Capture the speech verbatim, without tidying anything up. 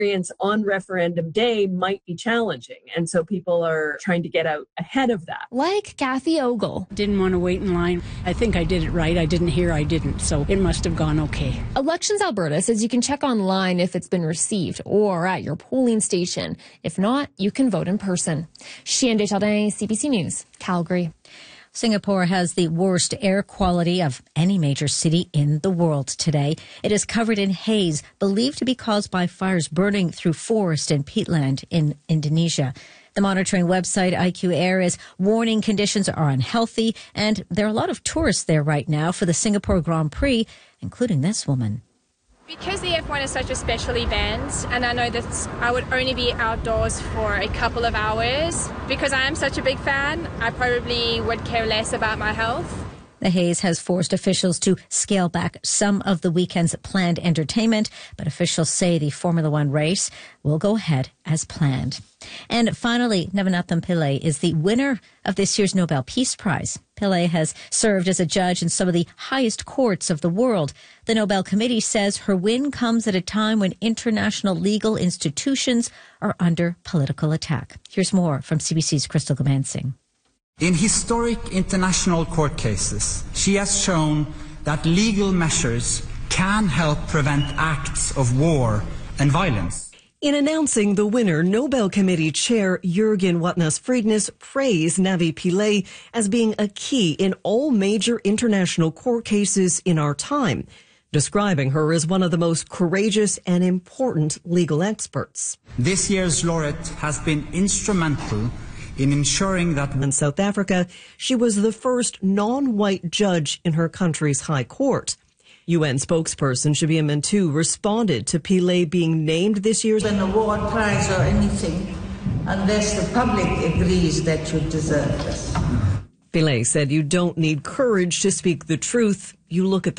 experience on referendum day might be challenging. And so people are trying to get out ahead of that. Like Kathy Ogle. Didn't want to wait in line. I think I did it right. I didn't hear I didn't. So it must have gone okay. Elections Alberta says you can check online if it's been received or at your polling station. If not, you can vote in person. Chien Desjardins, C B C News, Calgary. Singapore has the worst air quality of any major city in the world today. It is covered in haze, believed to be caused by fires burning through forest and peatland in Indonesia. The monitoring website I Q Air is warning conditions are unhealthy, and there are a lot of tourists there right now for the Singapore Grand Prix, including this woman. Because the F one is such a special event, and I know that I would only be outdoors for a couple of hours, because I am such a big fan, I probably would care less about my health. The haze has forced officials to scale back some of the weekend's planned entertainment, but officials say the Formula One race will go ahead as planned. And finally, Navanathan Pillay is the winner of this year's Nobel Peace Prize. Pillay has served as a judge in some of the highest courts of the world. The Nobel Committee says her win comes at a time when international legal institutions are under political attack. Here's more from C B C's Crystal Gamansing. In historic international court cases, she has shown that legal measures can help prevent acts of war and violence. In announcing the winner, Nobel Committee Chair Jürgen Watnas-Friednes praised Navi Pillay as being a key in all major international court cases in our time, describing her as one of the most courageous and important legal experts. This year's laureate has been instrumental in ensuring that in South Africa, she was the first non-white judge in her country's high court. U N spokesperson Shabia Mantou responded to Pillay being named this year's an award prize or anything unless the public agrees that you deserve this. Pillay said you don't need courage to speak the truth. You look at the